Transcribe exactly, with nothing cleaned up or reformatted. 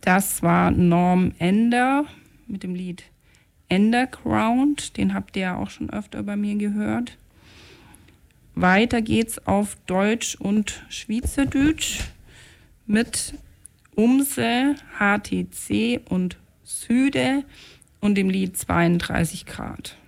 Das war Norm Ender mit dem Lied Underground. Den habt ihr ja auch schon öfter bei mir gehört. Weiter geht's auf Deutsch und Schweizerdeutsch mit Umse, H T C und Süde und dem Lied zweiunddreißig Grad.